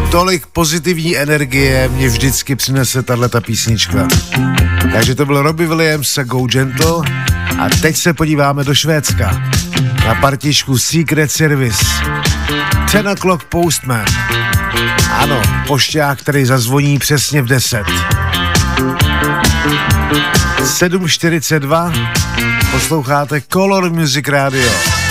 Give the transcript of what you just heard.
Tolik pozitivní energie mě vždycky přinese tahleta písnička. Takže to byl Robbie Williams a Go Gentle a teď se podíváme do Švédska na partičku Secret Service. 10 O'Clock Postman. Ano, pošťák, který zazvoní přesně v 10. 7:42, posloucháte Color Music Radio.